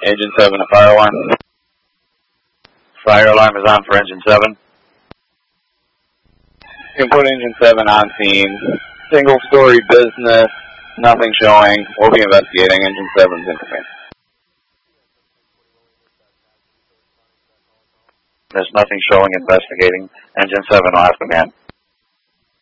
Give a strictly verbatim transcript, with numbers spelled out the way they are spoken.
Engine seven, a fire alarm. Fire alarm is on for engine seven. You can put engine seven on scene. Single story business, nothing showing. We'll be investigating. Engine seven's in command. There's nothing showing, investigating. Engine seven will have command.